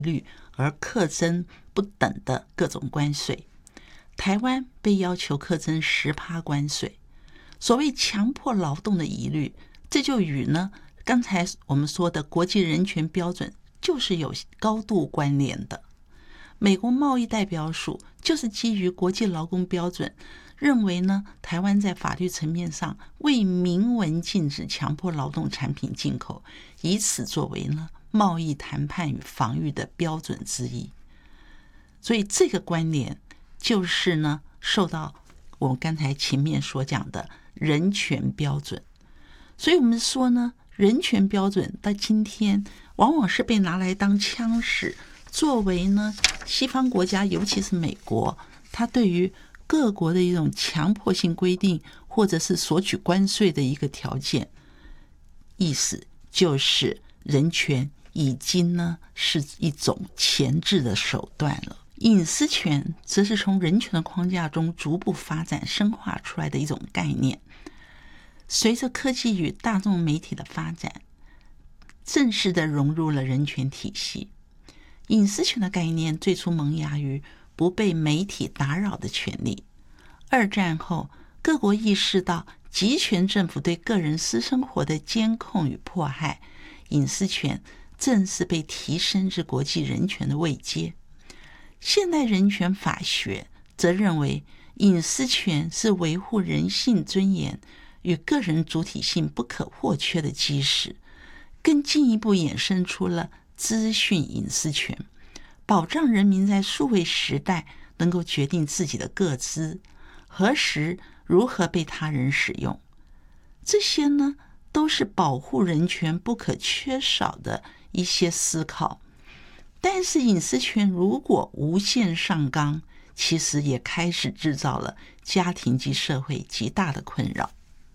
律而课征不等的各种关税。台湾被要求课征10%关税，所谓强迫劳动的疑虑，这就与刚才我们说的国际人权标准就是有高度关联的。美国贸易代表署就是基于国际劳工标准，认为台湾在法律层面上未明文禁止强迫劳动产品进口，以此作为贸易谈判与防御的标准之一。所以这个关联就是受到我们刚才前面所讲的人权标准。所以我们说人权标准到今天往往是被拿来当枪使，作为西方国家，尤其是美国，它对于各国的一种强迫性规定或者是索取关税的一个条件。意思就是人权已经是一种钳制的手段了。隐私权则是从人权的框架中逐步发展深化出来的一种概念。随着科技与大众媒体的发展，正式的融入了人权体系。隐私权的概念最初萌芽于不被媒体打扰的权利。二战后，各国意识到集权政府对个人私生活的监控与迫害，隐私权正是被提升至国际人权的位阶。现代人权法学则认为，隐私权是维护人性尊严与个人主体性不可或缺的基石，更进一步衍生出了资讯隐私权，保障人民在数位时代能够决定自己的个资何时如何被他人使用。这些都是保护人权不可缺少的一些思考。但是隐私权如果无限上纲，其实也开始制造了家庭及社会极大的困扰。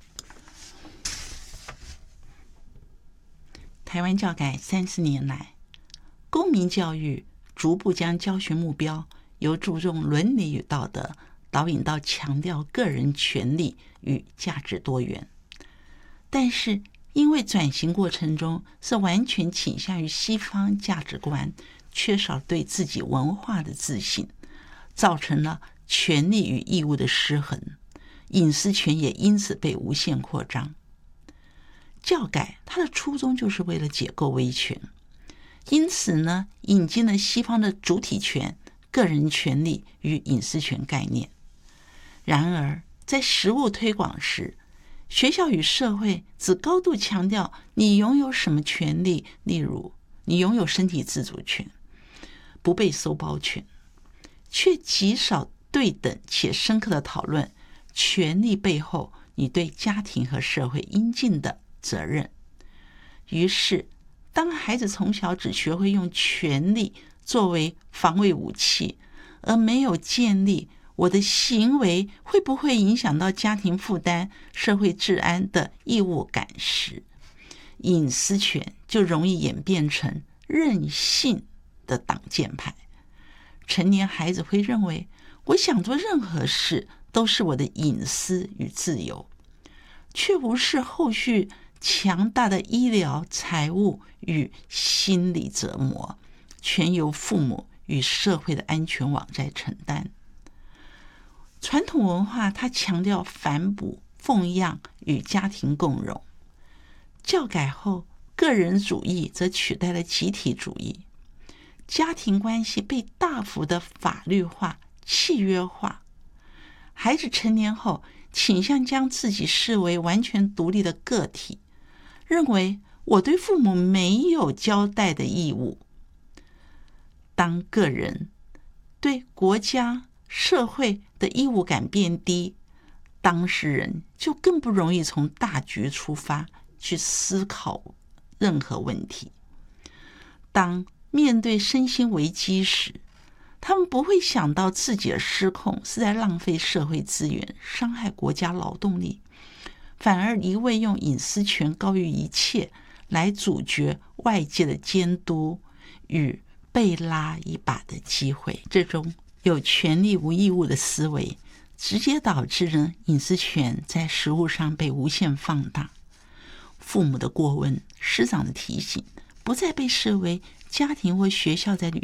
台湾教改30年来，公民教育逐步将教学目标由注重伦理与道德导引到强调个人权利与价值多元。但是因为转型过程中是完全倾向于西方价值观，缺少对自己文化的自信，造成了权利与义务的失衡，隐私权也因此被无限扩张。教改它的初衷就是为了解构威权，因此引进了西方的主体权、个人权利与隐私权概念。然而在实务推广时，学校与社会只高度强调你拥有什么权利，例如你拥有身体自主权、不被收包权，却极少对等且深刻的讨论权利背后你对家庭和社会应尽的责任。于是当孩子从小只学会用权力作为防卫武器，而没有建立我的行为会不会影响到家庭负担、社会治安的义务感时，隐私权就容易演变成任性的挡箭牌。成年孩子会认为，我想做任何事都是我的隐私与自由，却无视后续强大的医疗、财务与心理折磨，全由父母与社会的安全网在承担。传统文化它强调反哺、奉养与家庭共荣，教改后个人主义则取代了集体主义，家庭关系被大幅的法律化、契约化。孩子成年后倾向将自己视为完全独立的个体，认为我对父母没有交代的义务。当个人对国家、社会的义务感变低，当事人就更不容易从大局出发去思考任何问题。当面对身心危机时，他们不会想到自己的失控是在浪费社会资源、伤害国家劳动力，反而一味用隐私权高于一切来阻绝外界的监督与被拉一把的机会。这种有权利无义务的思维，直接导致隐私权在实务上被无限放大。父母的过问、师长的提醒，不再被视为家庭或学校在履